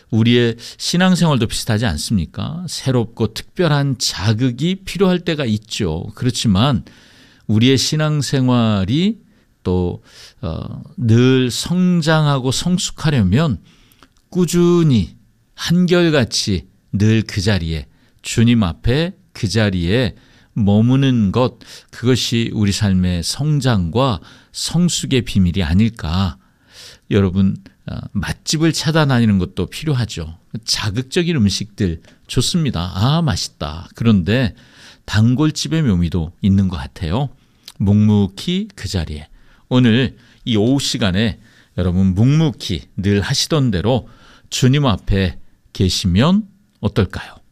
우리의 신앙생활도 비슷하지 않습니까? 새롭고 특별한 자극이 필요할 때가 있죠. 그렇지만 우리의 신앙생활이 또 늘 성장하고 성숙하려면 꾸준히 한결같이 늘 그 자리에, 주님 앞에 그 자리에 머무는 것, 그것이 우리 삶의 성장과 성숙의 비밀이 아닐까. 여러분, 맛집을 찾아다니는 것도 필요하죠. 자극적인 음식들 좋습니다. 아, 맛있다. 그런데 단골집의 묘미도 있는 것 같아요. 묵묵히 그 자리에. 오늘 이 오후 시간에 여러분 묵묵히 늘 하시던 대로 주님 앞에 계시면 어떨까요?